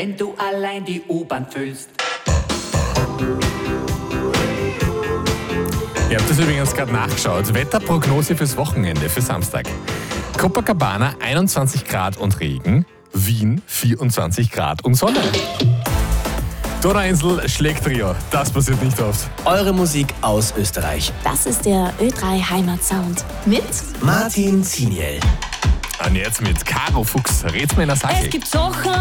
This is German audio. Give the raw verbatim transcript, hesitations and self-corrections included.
wenn du allein die U-Bahn füllst. Ihr habt das übrigens gerade nachgeschaut. Wetterprognose fürs Wochenende, für Samstag. Copacabana einundzwanzig Grad und Regen, Wien vierundzwanzig Grad und Sonne. Donauinsel schlägt Trio, das passiert nicht oft. Eure Musik aus Österreich. Das ist der Ö drei Heimatsound. Mit Martin Ziniel. Und jetzt mit Caro Fuchs, Rätsel in der Sache. Es gibt Sachen.